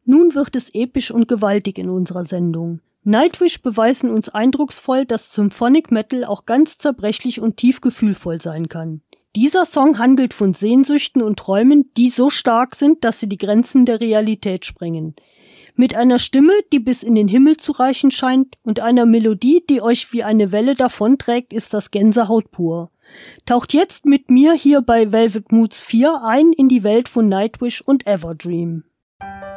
Nun wird es episch und gewaltig in unserer Sendung. Nightwish beweisen uns eindrucksvoll, dass Symphonic Metal auch ganz zerbrechlich und tief gefühlvoll sein kann. Dieser Song handelt von Sehnsüchten und Träumen, die so stark sind, dass sie die Grenzen der Realität sprengen. Mit einer Stimme, die bis in den Himmel zu reichen scheint, und einer Melodie, die euch wie eine Welle davonträgt, ist das Gänsehaut pur. Taucht jetzt mit mir hier bei Velvet Moods 4 ein in die Welt von Nightwish und Everdream.